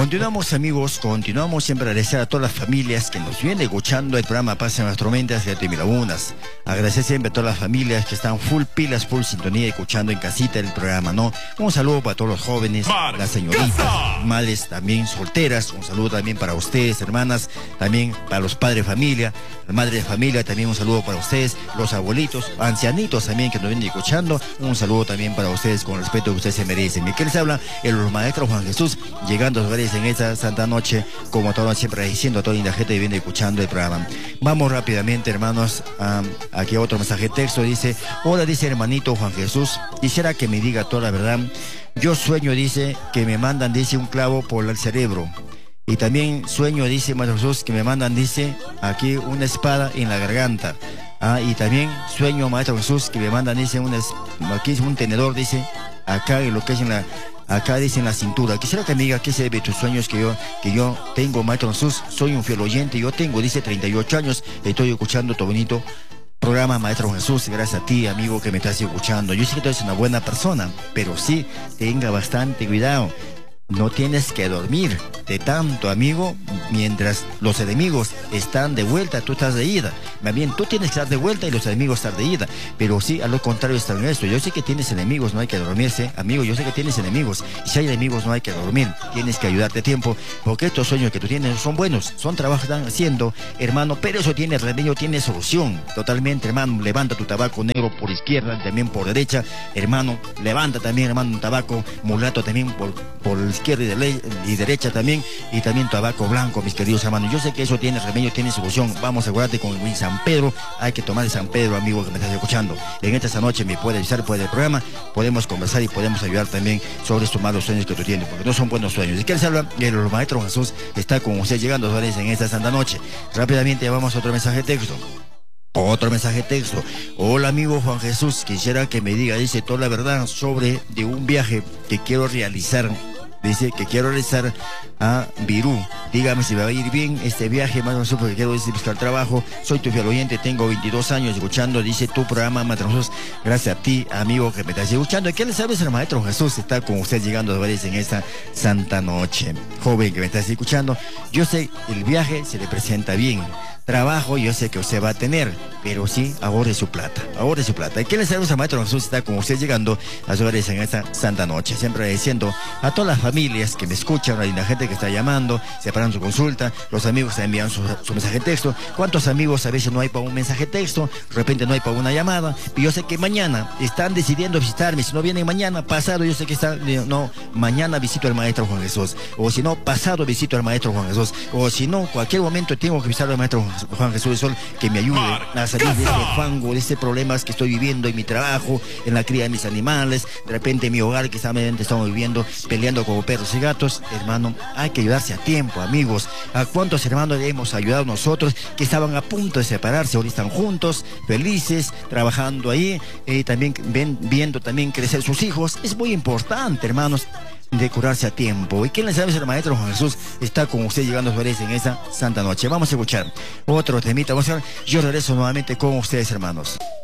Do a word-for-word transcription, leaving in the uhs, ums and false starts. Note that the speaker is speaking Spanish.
Continuamos, amigos, continuamos siempre agradecer a todas las familias que nos vienen escuchando el programa Paz en las Tormentas de Milagunas. Agradecer siempre a todas las familias que están full pilas, full sintonía, escuchando en casita el programa, ¿no? Un saludo para todos los jóvenes, Mar las señoritas, casa. Madres también solteras. Un saludo también para ustedes, hermanas, también para los padres de familia, la madre de familia, también un saludo para ustedes, los abuelitos, ancianitos también que nos vienen escuchando. Un saludo también para ustedes con el respeto que ustedes se merecen. ¿Y qué les habla? El maestro Juan Jesús, llegando a los hogares en esta santa noche, como todos siempre diciendo a toda la gente que viene escuchando el programa. Vamos rápidamente, hermanos, a, aquí otro mensaje de texto. Dice: hola, dice hermanito Juan Jesús, quisiera que me diga toda la verdad. Yo sueño, dice, que me mandan, dice, un clavo por el cerebro. Y también sueño, dice Maestro Jesús, que me mandan, dice, aquí una espada en la garganta. Ah, y también sueño, Maestro Jesús, que me mandan, dice, una, aquí es un tenedor, dice, acá en lo que es en la... Acá dice en la cintura. Quisiera que me diga qué se debe tus sueños que yo, que yo tengo, Maestro Jesús. Soy un fiel oyente, yo tengo, dice, treinta y ocho años. Estoy escuchando tu bonito programa, Maestro Jesús. Gracias a ti, amigo, que me estás escuchando. Yo sé que tú eres una buena persona, pero sí, tenga bastante cuidado. No tienes que dormir de tanto, amigo, mientras los enemigos están de vuelta, tú estás de ida. Más bien, tú tienes que estar de vuelta y los enemigos están de ida. Pero sí, a lo contrario está en esto. Yo sé que tienes enemigos, no hay que dormirse. Amigo, yo sé que tienes enemigos. Y si hay enemigos, no hay que dormir. Tienes que ayudarte a tiempo, porque estos sueños que tú tienes son buenos. Son trabajos que están haciendo, hermano, pero eso tiene remedio, tiene solución. Totalmente, hermano. Levanta tu tabaco negro por izquierda, también por derecha. Hermano, levanta también, hermano, un tabaco mulato también por, por izquierda y, de y derecha también, y también tabaco blanco, mis queridos hermanos. Yo sé que eso tiene remedio, tiene solución. Vamos a acuérdate con el San Pedro, hay que tomar de San Pedro, amigo que me estás escuchando. En esta noche me puede avisar, puede el programa, podemos conversar y podemos ayudar también sobre estos malos sueños que tú tienes, porque no son buenos sueños. ¿Y qué les habla? El Maestro Jesús está con usted llegando a en esta santa noche. Rápidamente vamos a otro mensaje de texto. Otro mensaje de texto. Hola, amigo Juan Jesús, quisiera que me diga, dice, toda la verdad sobre de un viaje que quiero realizar. Dice que quiero realizar a Virú. Dígame si me va a ir bien este viaje, más o menos, porque quiero buscar trabajo. Soy tu fiel oyente, tengo veintidós años escuchando, dice, tu programa, Maestro Jesús. Gracias a ti, amigo, que me estás escuchando. ¿Y qué le sabes? El Maestro Jesús está con usted llegando a veces en esta santa noche. Joven que me estás escuchando, yo sé, el viaje se le presenta bien. Trabajo yo sé que usted va a tener, pero sí, ahorre su plata, ahorre su plata. ¿Y qué le sabemos al Maestro Jesús? Está con usted llegando a sus hogares en esta santa noche. Siempre diciendo a todas las familias que me escuchan, a la gente que está llamando, separan su consulta, los amigos que envían su, su mensaje de texto. ¿Cuántos amigos a veces no hay para un mensaje de texto? De repente no hay para una llamada. Y yo sé que mañana están decidiendo visitarme. Si no vienen mañana, pasado, yo sé que están, no, mañana visito al Maestro Juan Jesús. O si no, pasado visito al Maestro Juan Jesús. O si no, cualquier momento tengo que visitar al Maestro Juan Juan Jesús de Sol, que me ayude a salir de este fango, de este problemas que estoy viviendo en mi trabajo, en la cría de mis animales, de repente en mi hogar que estamos viviendo, peleando como perros y gatos. Hermano, hay que ayudarse a tiempo, amigos. ¿A cuántos hermanos le hemos ayudado nosotros que estaban a punto de separarse? Ahora están juntos, felices, trabajando ahí, eh, también ven, viendo también crecer sus hijos. Es muy importante, hermanos, de curarse a tiempo. ¿Y quién le sabe? El Maestro Juan Jesús está con usted llegando a ustedes en esta santa noche. Vamos a escuchar otro temita. Vamos a ver. Yo regreso nuevamente con ustedes, hermanos.